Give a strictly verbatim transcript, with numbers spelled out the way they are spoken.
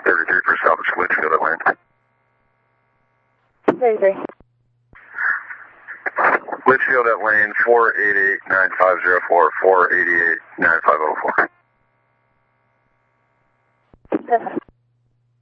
thirty-three for South Litchfield at lane. thirty-three. Litchfield at lane four eight eight nine five zero four, four eight eight nine five zero four. Perfect.